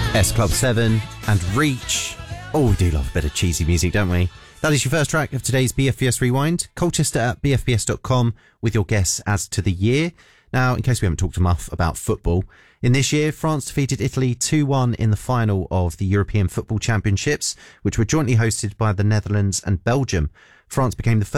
S Club 7 and Reach. Oh, we do love a bit of cheesy music, don't we? That is your first track of today's BFBS Rewind. Colchester at bfbs.com with your guess as to the year. Now, in case we haven't talked enough about football, in this year, France defeated Italy 2-1 in the final of the European Football Championships, which were jointly hosted by the Netherlands and Belgium. France became the